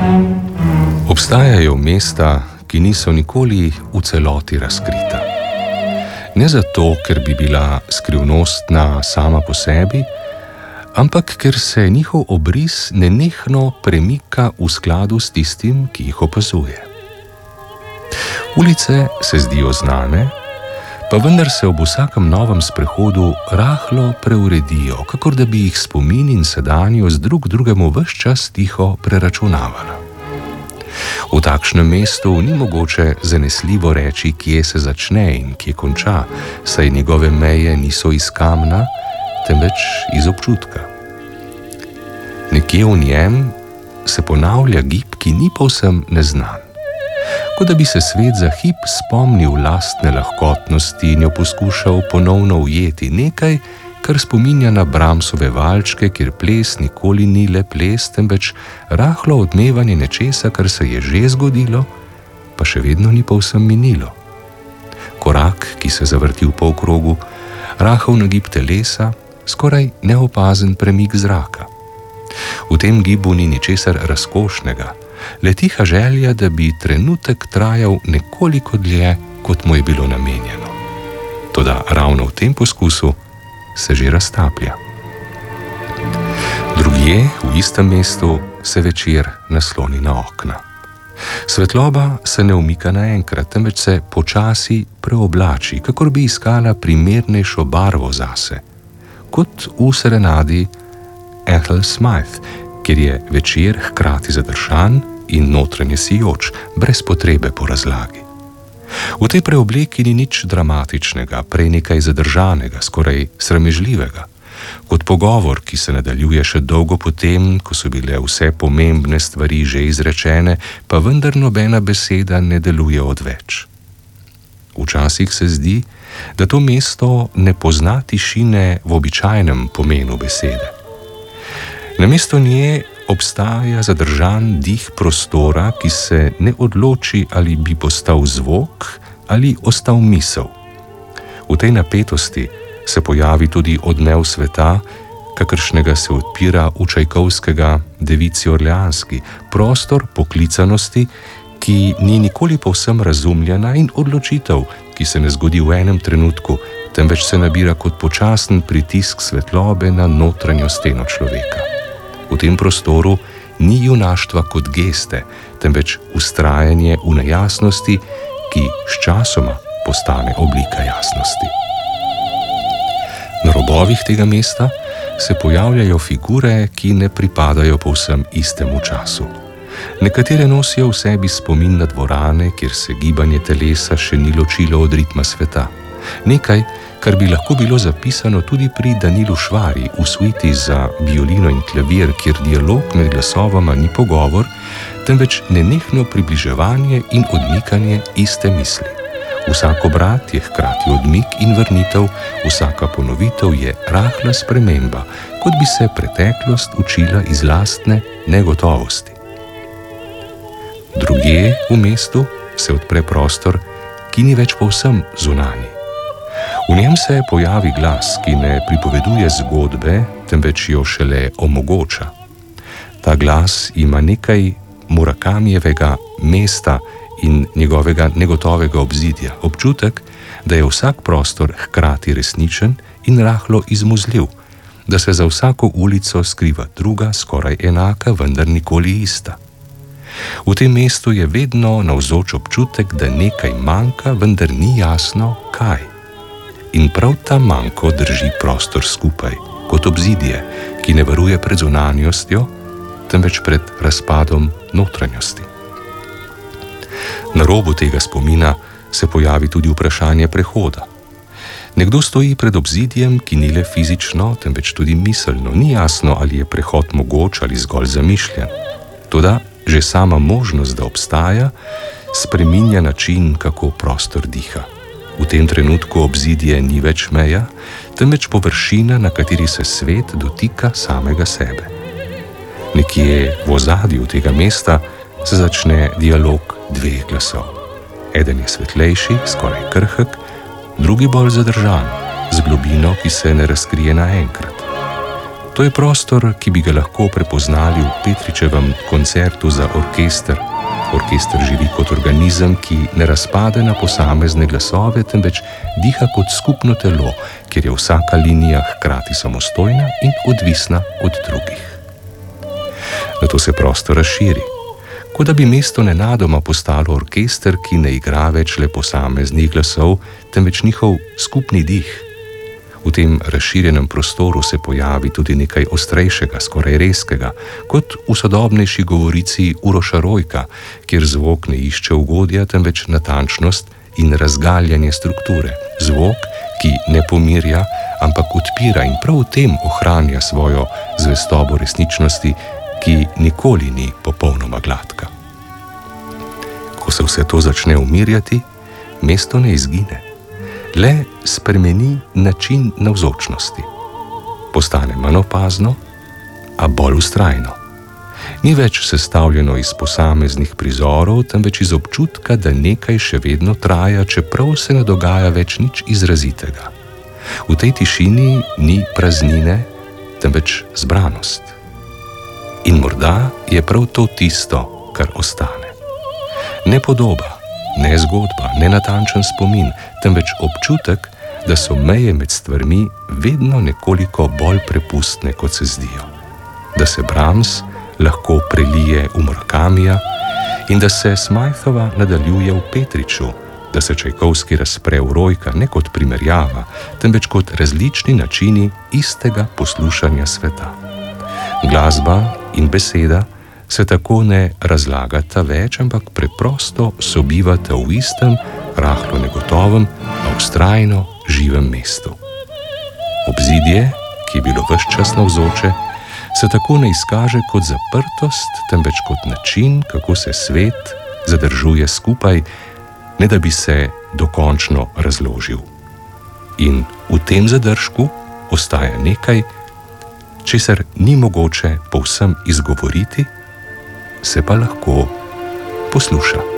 Obstajajo mesta, ki niso nikoli v celoti razkrita. Ne zato, ker bi bila skrivnostna sama po sebi, ampak ker se njihov obris nenehno premika v skladu s tistim, ki jih opazuje. Ulice se zdijo znane, pa vendar se ob vsakem novem sprehodu rahlo preuredijo, kakor da bi jih spomin in sedanjost drug drugemu ves čas tiho preračunavala. V takšnem mestu ni mogoče zanesljivo reči, kje se začne in kje konča, saj njegove meje niso iz kamna, temveč iz občutka. Nekje v njem se ponavlja gib, ki ni povsem neznan. Kot da bi se svet za hip spomnil lastne lahkotnosti in jo poskušal ponovno ujeti, nekaj, kar spominja na Brahmsove valčke, kjer ples nikoli ni le ples, temveč rahlo odmevanje nečesa, kar se je že zgodilo, pa še vedno ni povsem minilo. Korak, ki se zavrti v polkrogu, rahel nagib telesa, skoraj neopazen premik zraka. V tem gibu ni ničesar razkošnega, le tiha želja, da bi trenutek trajal nekoliko dlje, kot mu je bilo namenjeno. Toda ravno v tem poskusu se že raztaplja. Drugje, v istem mestu, se večer nasloni na okna. Svetloba se ne umika naenkrat, temveč se počasi preoblači, kakor bi iskala primernejšo barvo zase, kot v serenadi Ethel Smythe, kjer je večer hkrati zadržan in notranje sijoč, brez potrebe po razlagi. V tej preobleki ni nič dramatičnega, prej nekaj zadržanega, skoraj sramežljivega, kot pogovor, ki se nadaljuje še dolgo potem, ko so bile vse pomembne stvari že izrečene, pa vendar nobena beseda ne deluje odveč. Včasih se zdi, da to mesto ne pozna tišine v običajnem pomenu besede. Namesto nje obstaja zadržan dih prostora, ki se ne odloči, ali bi postal zvok ali ostal misel. V tej napetosti se pojavi tudi odmev sveta, kakršnega se odpira v Čajkovskega Devici Orleanski, prostor poklicanosti, ki ni nikoli povsem razumljena, in odločitev, ki se ne zgodi v enem trenutku, temveč se nabira kot počasen pritisk svetlobe na notranjo steno človeka. V tem prostoru ni junaštva kot geste, temveč vztrajanje v nejasnosti, ki sčasoma postane oblika jasnosti. Na robovih tega mesta se pojavljajo figure, ki ne pripadajo povsem istemu času. Nekatere nosijo v sebi spomin na dvorane, kjer se gibanje telesa še ni ločilo od ritma sveta. Nekaj, kar bi lahko bilo zapisano tudi pri Danilu Švari v suiti za violino in klavir, kjer dialog med glasovama ni pogovor, temveč nenehno približevanje in odmikanje iste misli. Vsak obrat je hkrati odmik in vrnitev, vsaka ponovitev je rahla sprememba, kot bi se preteklost učila iz lastne negotovosti. Drugje v mestu se odpre prostor, ki ni več povsem zunanji. V njem se pojavi glas, ki ne pripoveduje zgodbe, temveč jo šele omogoča. Ta glas ima nekaj Murakamijevega mesta in njegovega negotovega obzidja, občutek, da je vsak prostor hkrati resničen in rahlo izmuzljiv, da se za vsako ulico skriva druga, skoraj enaka, vendar nikoli ista. V tem mestu je vedno navzoč občutek, da nekaj manjka, vendar ni jasno, kaj. In prav ta manko drži prostor skupaj, kot obzidje, ki ne varuje pred zunanjostjo, temveč pred razpadom notranjosti. Na robu tega spomina se pojavi tudi vprašanje prehoda. Nekdo stoji pred obzidjem, ki ni le fizično, temveč tudi miselno. Ni jasno, ali je prehod mogoč ali zgolj zamišljen. Toda že sama možnost, da obstaja, spreminja način, kako prostor diha. V tem trenutku obzidje ni več meja, temveč površina, na kateri se svet dotika samega sebe. Nekje v ozadju tega mesta se začne dialog dveh glasov. Eden je svetlejši, skoraj krhek, drugi bolj zadržan, z globino, ki se ne razkrije naenkrat. To je prostor, ki bi ga lahko prepoznali v Petričevem koncertu za orkester. Orkester živi kot organizem, ki ne razpade na posamezne glasove, temveč diha kot skupno telo, kjer je vsaka linija hkrati samostojna in odvisna od drugih. Nato se prostor razširi, kot da bi mesto nenadoma postalo orkester, ki ne igra več le posameznih glasov, temveč njihov skupni dih. V tem razširjenem prostoru se pojavi tudi nekaj ostrejšega, skoraj rezkega, kot v sodobnejši govorici Uroša Rojka, kjer zvok ne išče ugodja, temveč natančnost in razgaljanje strukture. Zvok, ki ne pomirja, ampak odpira in prav v tem ohranja svojo zvestobo resničnosti, ki nikoli ni popolnoma gladka. Ko se vse to začne umirjati, mesto ne izgine, le spremeni način navzočnosti. Postane manj opazno, a bolj vztrajno. Ni več sestavljeno iz posameznih prizorov, temveč iz občutka, da nekaj še vedno traja, čeprav se ne dogaja več nič izrazitega. V tej tišini ni praznine, temveč zbranost. In morda je prav to tisto, kar ostane. Ne podoba, ne zgodba, ne natančen spomin, temveč občutek, da so meje med stvarmi vedno nekoliko bolj prepustne, kot se zdijo. Da se Brahms lahko prelije v Murakamija in da se Smythova nadaljuje v Petriču, da se Čajkovski razpre v Rojka ne kot primerjava, temveč kot različni načini istega poslušanja sveta. Glasba in beseda se tako ne razlagata več, ampak preprosto sobivata v istem, rahlo negotovem, a vztrajno živem mestu. Obzidje, ki je bilo ves čas navzoče, se tako ne izkaže kot zaprtost, temveč kot način, kako se svet zadržuje skupaj, ne da bi se dokončno razložil. In v tem zadržku ostaja nekaj, česar ni mogoče povsem izgovoriti, se pa lahko posluša.